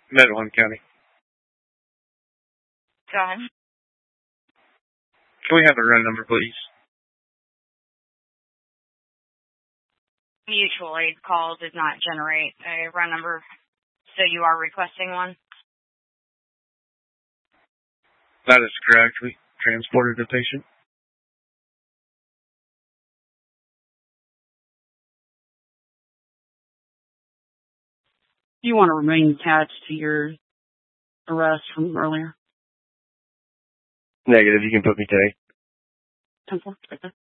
Medellin County. Go ahead. Can we have the run number, please? Mutual aid call does not generate a run number, so you are requesting one? That is correct. We transported the patient. Do you want to remain attached to your arrest from earlier? Negative. You can put me today. 10-4. Okay.